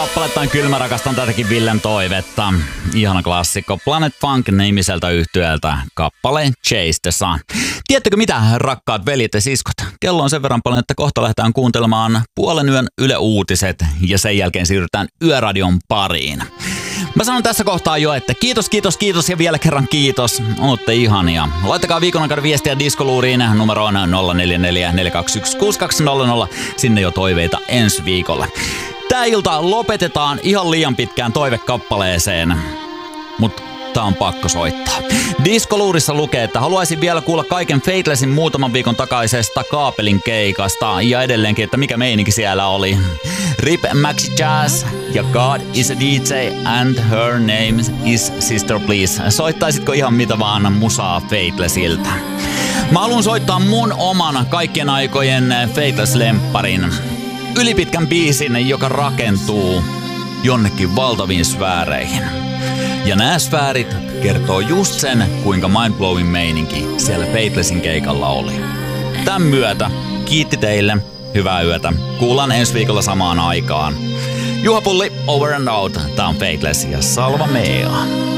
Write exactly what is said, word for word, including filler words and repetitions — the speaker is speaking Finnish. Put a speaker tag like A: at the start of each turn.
A: Kappaletta on kylmä, rakastan tätäkin Villen toivetta. Ihana klassikko Planet Funk-nimiseltä yhtyeeltä kappale Chase the Sun. Tiedättekö mitä, rakkaat veljet ja siskot? Kello on sen verran paljon, että kohta lähdetään kuuntelemaan puolen yön Yle Uutiset ja sen jälkeen siirrytään Yöradion pariin. Mä sanon tässä kohtaa jo, että kiitos, kiitos, kiitos ja vielä kerran kiitos. Ootte ihania. Laittakaa viikon aikana viestiä Diskoluuriin numeroon nolla neljä neljä neljä kaksi yksi kuusi kaksi nolla nolla. Sinne jo toiveita ensi viikolla. Tää ilta lopetetaan ihan liian pitkään toivekappaleeseen, mutta tää on pakko soittaa. Diskoluurissa lukee, että haluaisin vielä kuulla kaiken Faithlessin muutaman viikon takaisesta kaapelin keikasta ja edelleenkin, että mikä meininki siellä oli. Rip Maxi Jazz ja God is a D J and her name is Sister Please. Soittaisitko ihan mitä vaan musaa Faithlessiltä? Mä haluan soittaa mun oman kaikkien aikojen Faithless-lempparin. Ylipitkän biisin, joka rakentuu jonnekin valtaviin sfääreihin. Ja nämä sfäärit kertoo just sen, kuinka mindblowing meininki siellä Faithlessin keikalla oli. Tän myötä kiitti teille, hyvää yötä. Kuullaan ensi viikolla samaan aikaan. Juha Pulli, over and out. Tää on Faithless ja Salva Mea.